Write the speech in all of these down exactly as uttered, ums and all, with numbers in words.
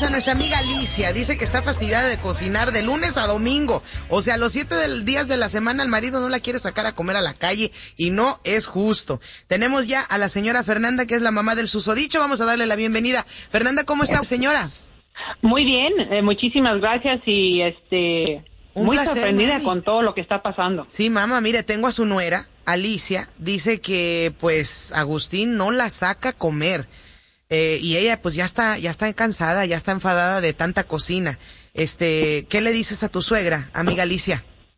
a nuestra amiga Alicia. Dice que está fastidiada de cocinar de lunes a domingo. O sea, los siete del, días de la semana el marido no la quiere sacar a comer a la calle y no es justo. Tenemos ya a la señora Fernanda, que es la mamá del susodicho. Vamos a darle la bienvenida. Fernanda, ¿cómo está, señora? Muy bien, eh, muchísimas gracias y este... Un muy placer, sorprendida mami. con todo lo que está pasando. Sí, mamá, mire, tengo a su nuera, Alicia. Dice que, pues, Agustín no la saca a comer. Eh, y ella pues ya está, ya está cansada, ya está enfadada de tanta cocina. Este, ¿qué le dices a tu suegra, amiga Alicia?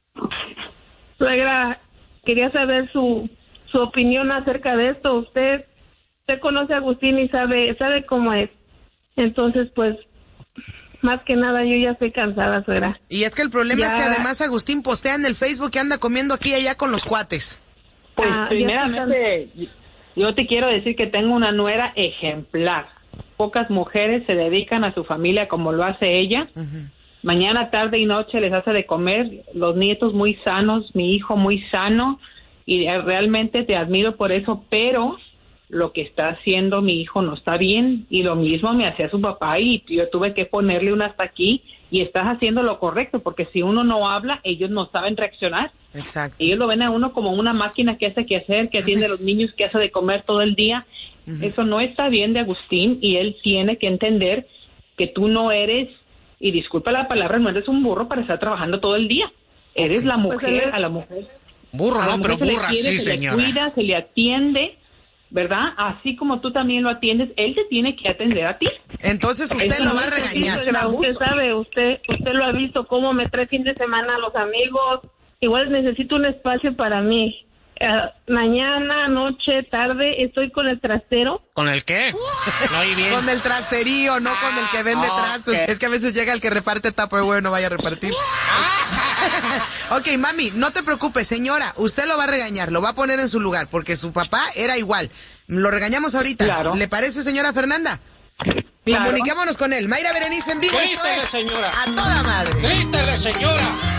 Suegra, quería saber su, su opinión acerca de esto. Usted, usted conoce a Agustín y sabe, sabe cómo es. Entonces, pues, más que nada yo ya estoy cansada, suegra. Y es que el problema ya... es que además Agustín postea en el Facebook que anda comiendo aquí y allá con los cuates. Pues Ah, primeramente, yo te quiero decir que tengo una nuera ejemplar. Pocas mujeres se dedican a su familia como lo hace ella. Uh-huh. Mañana, tarde y noche les hace de comer, los nietos muy sanos, mi hijo muy sano, y realmente te admiro por eso, pero lo que está haciendo mi hijo no está bien, y lo mismo me hacía su papá, y yo tuve que ponerle un hasta aquí, y estás haciendo lo correcto, porque si uno no habla, ellos no saben reaccionar. Exacto. Ellos lo ven a uno como una máquina que hace que hacer, que atiende a los niños, que hace de comer todo el día. Uh-huh. Eso no está bien de Agustín, y él tiene que entender que tú no eres, y disculpa la palabra, no eres un burro para estar trabajando todo el día. Eres okay. la mujer, pues a la mujer. Burro no, pero burra sí, se señora. Se le cuida, se le atiende, ¿verdad? Así como tú también lo atiendes, él te tiene que atender a ti. Entonces usted Eso lo no va a regañar. Usted sabe, usted usted lo ha visto cómo me trae fin de semana a los amigos. Igual necesito un espacio para mí. Uh, mañana, noche, tarde, estoy con el trastero. ¿Con el qué? No oí bien. Con el trasterío, no ah, con el que vende okay. trastos. Es que a veces llega el que reparte Tupperware, no vaya a repartir. Ok, mami, no te preocupes, señora. Usted lo va a regañar, lo va a poner en su lugar, porque su papá era igual. Lo regañamos ahorita. Claro. ¿Le parece, señora Fernanda? Claro. Comuniquémonos con él. Mayra Berenice en vivo. Grítele, señora. A toda madre. Grítele, señora.